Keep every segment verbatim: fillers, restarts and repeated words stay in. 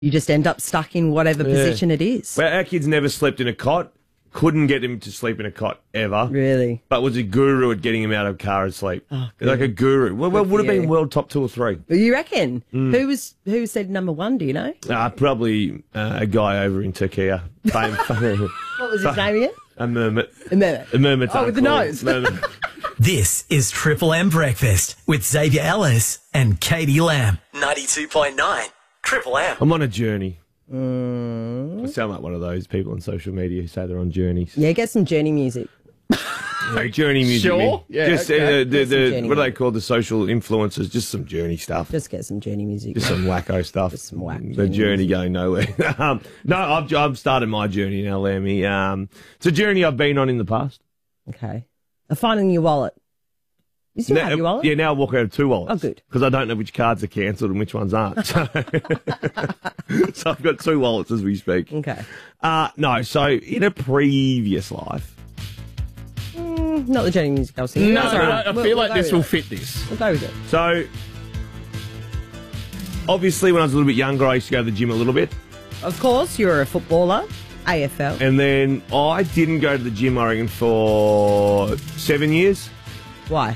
you just end up stuck in whatever Yeah. position it is. Well, our kids never slept in a cot. Couldn't get him to sleep in a cot ever. Really? But was a guru at getting him out of the car and sleep. Oh, like a guru. Well, well Good would for have been you. world top two or three. You reckon? Mm. Who was who said number one? Do you know? Uh, probably uh, a guy over in Turkey. Fame. What was his name again? A mermit. A mermit. A mermit's Oh, with the uncle. nose. Mermit. This is Triple M Breakfast with Xavier Ellis and Katie Lamb. ninety-two point nine Triple M. I'm on a journey. Mm. I sound like one of those people on social media who say they're on journeys. Yeah, get some journey music. Like journey music. Sure. man. Yeah, Just okay. uh, the, Get some the, journey what are they music. called? The social influencers. Just some journey stuff. Just get some journey music. Just some wacko stuff. Just some whack The journey journey going nowhere. um, no, I've, I've started my journey now, Lammy. Um, it's a journey I've been on in the past. Okay. Uh, Finding your wallet. You still Now- have your wallet? Yeah, now I walk out of two wallets. Oh, good. Because I don't know which cards are cancelled and which ones aren't. So, so I've got two wallets as we speak. Okay. Uh, no, so in a previous life, Mm, not the journey music I was thinking. No, That's all right. I We'll- feel we'll like go this with will it. fit this. We'll go with it. so obviously when I was a little bit younger, I used to go to the gym a little bit. Of course, you're a footballer, A F L. And then I didn't go to the gym, I reckon, for seven years. Why?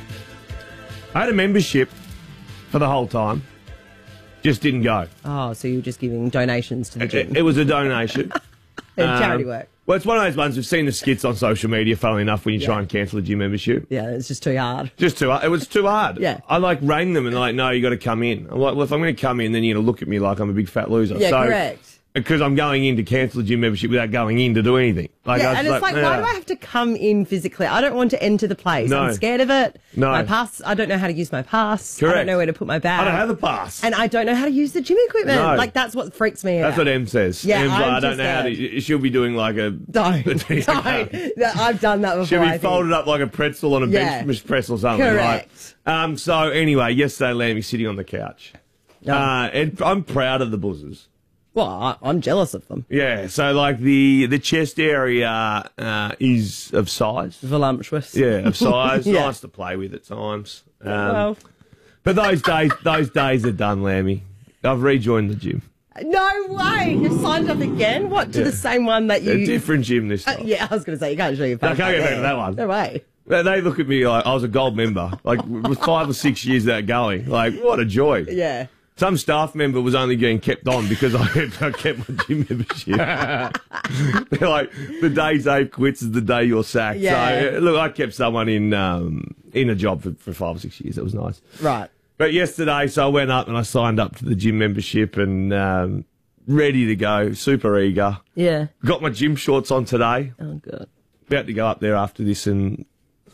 I had a membership for the whole time. Just didn't go. Oh, so you were just giving donations to the It, gym. it was a donation. And charity Um, work. Well, it's one of those ones we've seen the skits on social media, funnily enough, when you try and cancel a gym membership. Yeah, it's just too hard. Just too hard. It was too hard. Yeah. I like rang them and they're like, no, you got to come in. I'm like, well, if I'm going to come in, then you're going to look at me like I'm a big fat loser. Yeah, so, correct. Because I'm going in to cancel the gym membership without going in to do anything. Like, I Yeah, was and it's like, why "Nah." do I have to come in physically? I don't want to enter the place. No. I'm scared of it. No. My pass, I don't know how to use my pass. I don't Correct. know where to put my bag. I don't have a pass. And I don't know how to use the gym equipment. No. Like, that's what freaks me out. That's what Em says. Yeah, Em's like, I'm I don't just know how to. She'll be doing like a. Don't. don't. I've done that before. She'll I be think. folded up like a pretzel on a Yeah. bench press or something. Correct. Right? Um, so anyway, yesterday, Lammy's sitting on the couch. Oh. Uh, and I'm proud of the buzzers. Well, I, I'm jealous of them. Yeah, so like the the chest area uh, is of size. Voluptuous. Yeah, of size. Yeah. Nice to play with at times. Um, Well, but those days, those days are done, Lammy. I've rejoined the gym. no way. You've signed up again? What, to Yeah. the same one that you... A different gym this Uh, time. yeah, I was going to say, you can't show your face. I can't back get back there. to that one. No way. They- They look at me like I was a gold member. Like with five or six years that going. Like what a joy. Yeah. Some staff member was only getting kept on because I, I kept my gym membership. They're like, the day Dave quits is the day you're sacked. Yeah. So, look, I kept someone in um, in a job for, for five or six years. It was nice. Right. But yesterday, so I went up and I signed up to the gym membership and um, ready to go, super eager. Yeah. Got my gym shorts on today. Oh, God. About to go up there after this and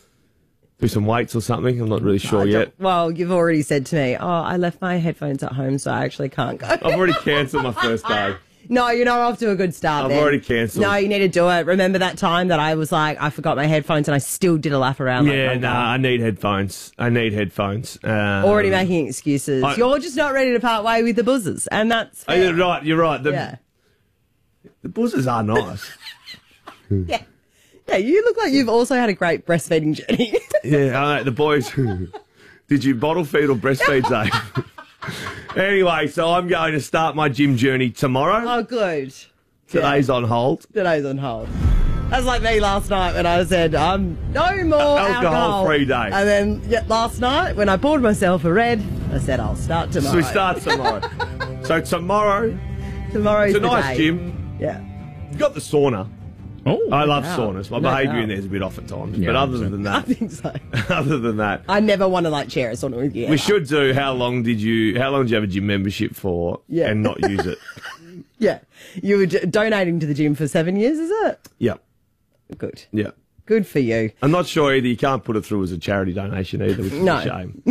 do some weights or something. I'm not really sure I yet. don't- Well, you've already said to me, oh, I left my headphones at home, so I actually can't go. I've already cancelled my first day. No, you're not off to a good start. I've then. already cancelled. No, you need to do it. Remember that time that I was like, I forgot my headphones and I still did a lap around. Yeah, like, no, I need headphones. I need headphones. Um, already making excuses. I- You're just not ready to part way with the buzzers, and that's Oh, you're right. You're right. The, yeah, the buzzers are nice. yeah, yeah. You look like you've also had a great breastfeeding journey. Yeah, I know, the boys. Did you bottle feed or breastfeed, Dave? Anyway, so I'm going to start my gym journey tomorrow. Oh, good. Today's on hold. Today's on hold. That's like me last night when I said, um, no more alcohol. Alcohol-free day. And then yeah, last night when I poured myself a red, I said, I'll start tomorrow. So we start tomorrow. So tomorrow, Tomorrow's it's a the nice day. gym. Yeah. You've got the sauna. Oh, I love doubt. saunas. My No behaviour doubt. in there is a bit off at times. Yeah, but I other think so. than I that, think so. other than that, I never want to like share a sauna with you. we ever. should do. How long did you? How long did you have a gym membership for? Yeah. And not use it? Yeah. You were d- donating to the gym for seven years, is it? Yep. Good. Yep. Good for you. I'm not sure either. You can't put it through as a charity donation either, which is No. a shame.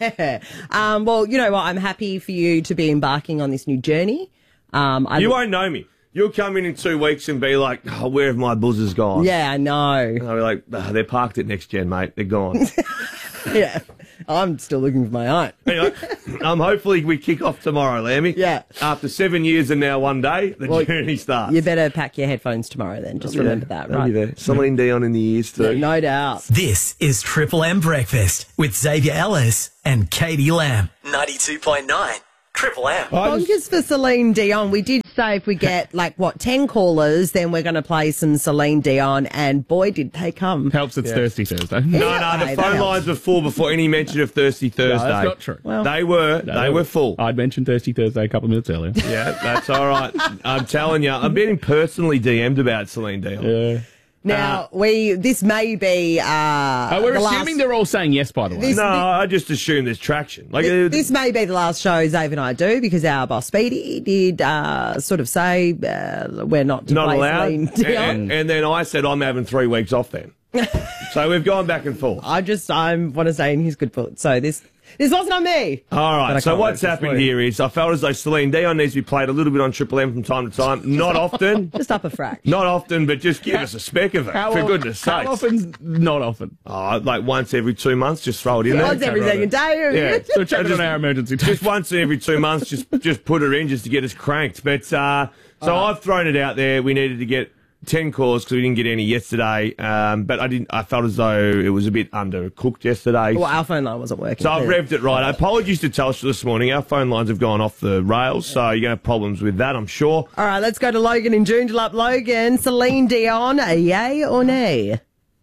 um, well, you know what? I'm happy for you to be embarking on this new journey. Um, I You won't know me. You'll come in in two weeks and be like, oh, where have my buzzers gone? Yeah, I know. And I'll be like, oh, they're parked at Next Gen, mate. They're gone. Yeah. I'm still looking for my own. Anyway, um, hopefully we kick off tomorrow, Lammy. Yeah. After seven years and now one day, the Well, journey starts. You better pack your headphones tomorrow then. Just remember that, I'll right? be there. Celine Dion in the ears too. No doubt. This is Triple M Breakfast with Xavier Ellis and Katie Lamb. ninety-two point nine Triple M. Bonkers for Celine Dion. We did say if we get, like, what, ten callers, then we're going to play some Celine Dion, and boy, did they come. Helps it's Thirsty Thursday. No, no, Hey, the that phone helps. lines were full before any mention of Thirsty Thursday. that's not true. Well- they were, they were full. I'd mentioned Thirsty Thursday a couple of minutes earlier. Yeah, that's all right. I'm telling you, I'm getting personally D M'd about Celine Dion. Yeah. Now, we this may be. Uh, Uh, we're the assuming last, they're all saying yes, by the way. This- No, I just assume there's traction. Like uh, This may be the last show Zave and I do because our boss Speedy did uh, sort of say uh, we're not to not play allowed. Celine Dion. And, and then I said I'm having three weeks off then. So we've gone back and forth. I just I want to say in his good foot. So this this wasn't on me. All But I right. So can't what's wait to happened sleep. here is I felt as though Celine Dion needs to be played a little bit on Triple M from time to time. Not often. Just up a frack. Not often, but just give us a speck of it. How for of- goodness How sake. often? Not often. Oh, like once every two months, just throw it in there. Once every second day. Yeah. So check it Just- on our emergency Just text. once every two months, just just put her in just to get us cranked. But uh, so I've thrown it out there. We needed to get ten calls because we didn't get any yesterday. Um, but I didn't. I felt as though it was a bit undercooked yesterday. Well, our phone line wasn't working. So I've revved it right. Apologies to Telstra this morning. Our phone lines have gone off the rails, so you're going to have problems with that, I'm sure. All right, let's go to Logan in Joondalup. Logan, Celine Dion, a yay or nay?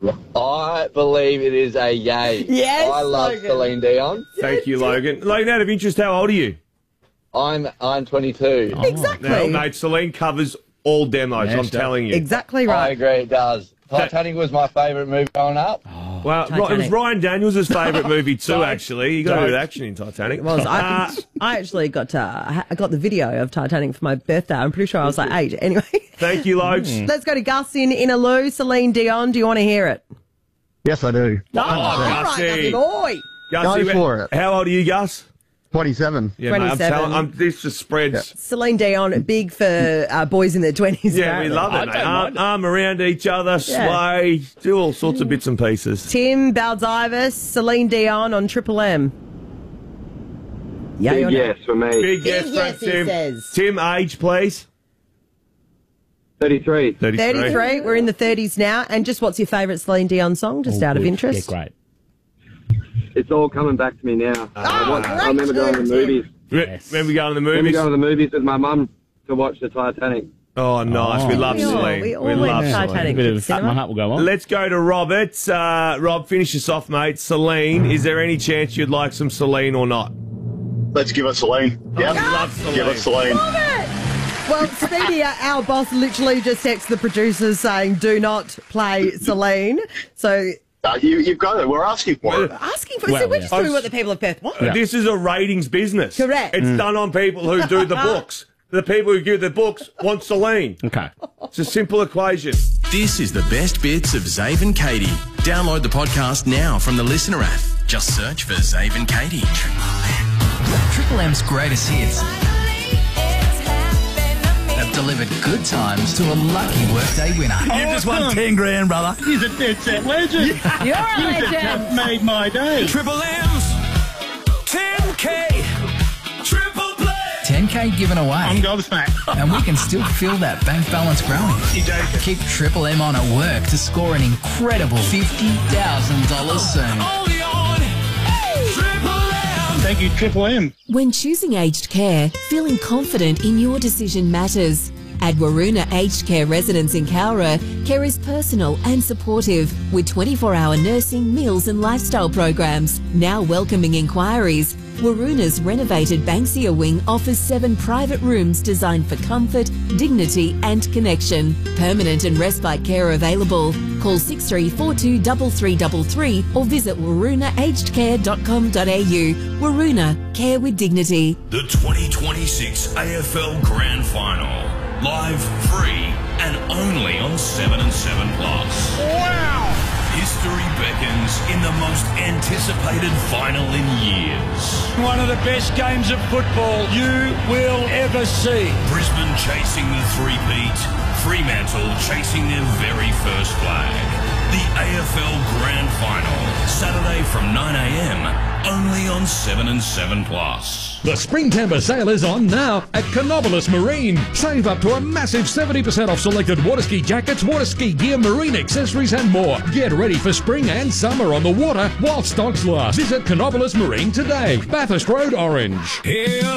I believe it is a yay. Yes, I love Logan. Celine Dion. Thank you, Logan. Logan, out of interest, how old are you? I'm I'm twenty-two. Exactly. Now, mate, Celine covers all demos, Yeah, I'm she telling you. Exactly I right. agree, it does. Titanic was my favourite movie growing up. Well, it was Titanic. Ryan Daniels' favourite movie too, Don't. actually. You got a bit of Don't. action in Titanic. It was. I, Uh, I actually got uh, I got the video of Titanic for my birthday. I'm pretty sure I was like eight. Anyway, thank you, Logs. let's go to Gus in Inaloo. Celine Dion, do you want to hear it? Yes, I do. Oh, all right, Gussie. Gussie boy. Gussie, Go for it. How old are you, Gus? twenty-seven. Yeah, mate, I'm twenty-seven. telling, I'm, this just spreads. Celine Dion, big for uh, boys in their twenties. Yeah, we love I it, mate. don't Arm, mind it. arm around each other, sway, do all sorts of bits and pieces. Tim Baldivis, Celine Dion on Triple M. Yay or nay? Yes, for me. Big yes, Big from yes, he Tim. says. Tim, age, please. thirty-three. thirty-three. thirty-three. We're in the thirties now. And just what's your favourite Celine Dion song, just out of interest? Yeah, great. It's all coming back to me now. I, watched- great I remember going to the tune, movies. Re- Yes. Remember going to the Remember movies? going to the movies with my mum to watch the Titanic. Oh, nice. We Oh. love We all- Celine. we all We went love to Celine. Titanic. A bit to the of cinema. my heart will go on. Let's go to Robert. Uh, Rob, finish us off, mate. Celine, is there any chance you'd like some Celine or not? Let's give it Celine. Yeah. We love Celine. Give it Celine. Well, Speedy, our boss, literally just texted the producers saying, do not play Celine. So Uh, you, you've got it. We're asking for it. asking for, Well, so we're yeah. just doing what the people of Perth want. Yeah. This is a ratings business. Correct. It's done on people who do the books. The people who give the books want Celine. Okay. It's a simple equation. This is the best bits of Zave and Katie. Download the podcast now from the Listener app. Just search for Zave and Katie. Triple M's greatest hits have delivered good times to a lucky workday winner. You just won ten grand, brother. He's a dead set legend. You're a legend. Just made my day. Triple M's ten K. Triple play. ten K given I'm away, gobsmacked. and we can still feel that bank balance growing. Keep Triple M on at work to score an incredible fifty thousand dollars soon. Only on Triple M. Thank you, Triple M. When choosing aged care, feeling confident in your decision matters. At Waroona Aged Care Residence in Cowra, care is personal and supportive with twenty-four hour nursing, meals and lifestyle programs. Now welcoming inquiries, Waroona's renovated Banksia wing offers seven private rooms designed for comfort, dignity and connection. Permanent and respite care available. Call six three four two three three three three or visit waroona aged care dot com dot a u. Waroona, care with dignity. The twenty twenty-six A F L Grand Final. Live, free, and only on seven and seven Plus. Wow! History beckons in the most anticipated final in years. One of the best games of football you will ever see. Brisbane chasing the three-peat. Fremantle chasing their very first flag. The A F L Grand Final. Saturday from nine a.m. only on seven and seven Plus. The Spring Timber sale is on now at Canopolis Marine. Save up to a massive seventy percent off selected water ski jackets, water ski gear, marine accessories and more. Get ready for spring and summer on the water while stocks last. Visit Canopolis Marine today. Bathurst Road, Orange. Here